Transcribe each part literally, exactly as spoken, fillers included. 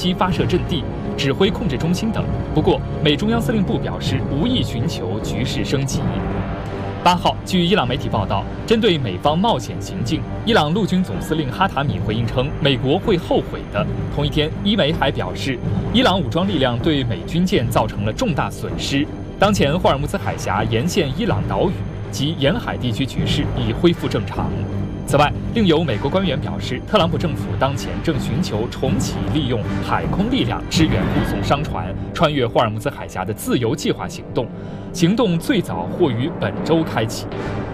机发射阵地、指挥控制中心等。不过，美中央司令部表示无意寻求局势升级。八号，据伊朗媒体报道，针对美方冒险行径，伊朗陆军总司令哈塔米回应称，美国会后悔的。同一天，伊媒还表示，伊朗武装力量对美军舰造成了重大损失。当前，霍尔木兹海峡沿线伊朗岛屿及沿海地区局势已恢复正常。此外，另有美国官员表示，特朗普政府当前正寻求重启利用海空力量支援护送商船穿越霍尔木兹海峡的自由计划行动，行动最早或于本周开启。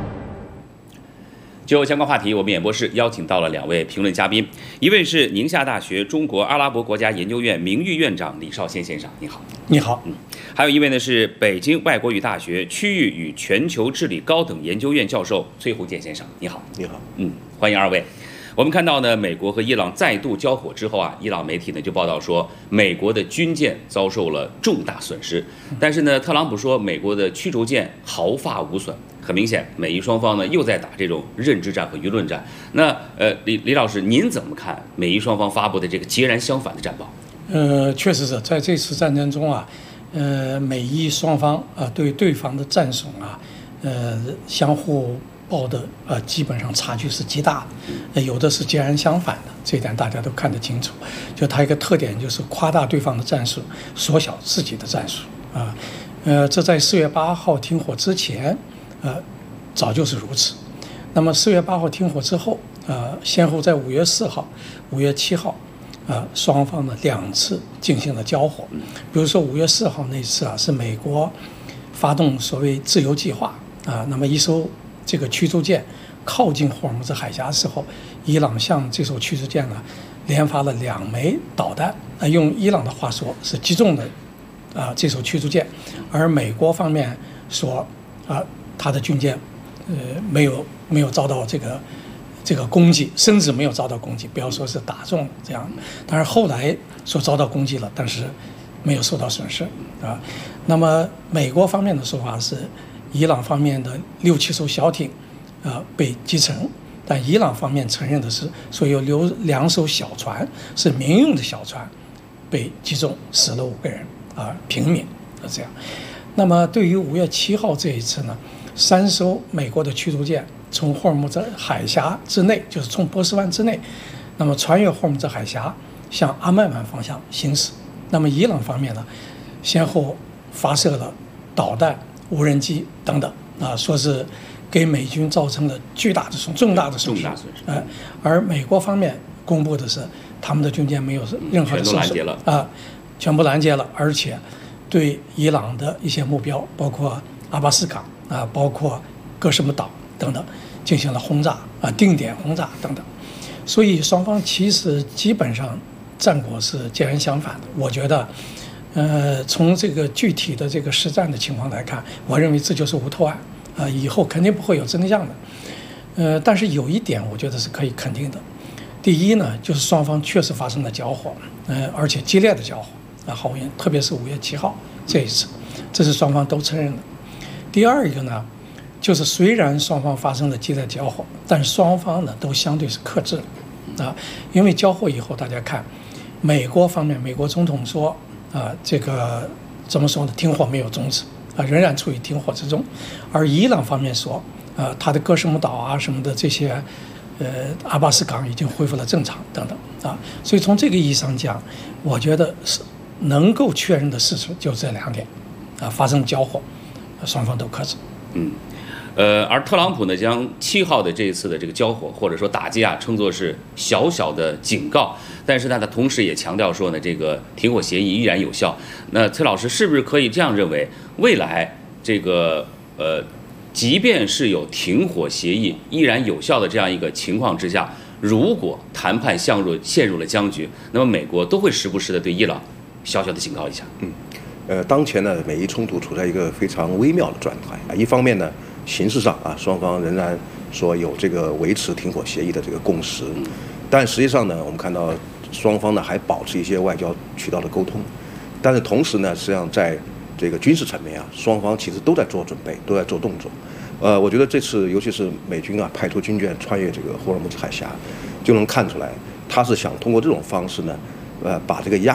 就相关话题，我们演播室邀请到了两位评论嘉宾，一位是宁夏大学中国阿拉伯国家研究院名誉院长李绍先先生，你好。 你好。 嗯，还有一位呢是北京外国语大学区域与全球治理高等研究院教授崔洪建先生，你好。 你好。 嗯，欢迎二位。我们看到呢，美国和伊朗再度交火之后啊，伊朗媒体呢就报道说，美国的军舰遭受了重大损失，但是呢，特朗普说美国的驱逐舰毫发无损。很明显，美伊双方呢又在打这种认知战和舆论战。那呃，李李老师，您怎么看美伊双方发布的这个截然相反的战报？ 呃，确实是在这次战争中啊，呃，美伊双方啊对对方的战损啊，呃，相互报的呃基本上差距是极大的，呃，有的是截然相反的，这一点大家都看得清楚。就它一个特点就是夸大对方的战术，缩小自己的战术啊。呃，这在四月八号停火之前。呃，早就是如此。那么四月八号停火之后，呃，先后在五月四号、五月七号，呃，双方呢两次进行了交火。比如说五月四号那次啊，是美国发动所谓自由计划啊，那么一艘这个驱逐舰靠近霍尔木兹海峡的时候，伊朗向这艘驱逐舰呢连发了两枚导弹，啊，用伊朗的话说是击中了啊这艘驱逐舰，而美国方面说啊。他的军舰，呃，没有没有遭到这个这个攻击，甚至没有遭到攻击，不要说是打中这样。当然后来说遭到攻击了，但是没有受到损失啊。那么美国方面的说法是，伊朗方面的六七艘小艇，啊被击沉，但伊朗方面承认的是，说有留两艘小船是民用的小船被击中，死了五个人啊，平民啊这样。那么对于五月七号这一次呢？三艘美国的驱逐舰从霍尔木兹海峡之内，就是从波斯湾之内，那么穿越霍尔木兹海峡向阿曼湾方向行驶。那么伊朗方面呢，先后发射了导弹、无人机等等啊，说是给美军造成了巨大的损重大的损失。重大损失。呃，而美国方面公布的是，他们的军舰没有任何的受损啊，全部拦截了，而且对伊朗的一些目标，包括阿巴斯港。啊，包括戈什姆岛等等，进行了轰炸啊，定点轰炸等等，所以双方其实基本上战果是截然相反的。我觉得，呃，从这个具体的这个实战的情况来看，我认为这就是无头案啊，以后肯定不会有真相的。呃，但是有一点我觉得是可以肯定的，第一呢，就是双方确实发生了交火，呃，而且激烈的交火啊，毫无疑问，特别是五月七号这一次，这是双方都承认的。第二一个呢，就是虽然双方发生了激烈交火，但是双方呢都相对是克制的啊，因为交火以后，大家看，美国方面，美国总统说啊，这个怎么说呢？停火没有终止啊，仍然处于停火之中，而伊朗方面说啊，他的戈什姆岛啊什么的这些，呃，阿巴斯港已经恢复了正常等等啊，所以从这个意义上讲，我觉得是能够确认的事实就这两点啊，发生交火。双方都克制。 嗯，呃，而特朗普呢，将七号的这一次的这个交火或者说打击啊，称作是小小的警告。但是呢，他同时也强调说呢，这个停火协议依然有效。那崔老师是不是可以这样认为，未来这个呃，即便是有停火协议依然有效的这样一个情况之下，如果谈判陷入陷入了僵局，那么美国都会时不时的对伊朗小小的警告一下。 嗯。呃，当前呢，美伊冲突处在一个非常微妙的状态啊。一方面呢，形式上啊，双方仍然说有这个维持停火协议的这个共识，但实际上呢，我们看到双方呢还保持一些外交渠道的沟通，但是同时呢，实际上在这个军事层面啊，双方其实都在做准备，都在做动作。呃，我觉得这次尤其是美军啊派出军舰穿越这个霍尔木兹海峡，就能看出来，他是想通过这种方式呢，呃，把这个压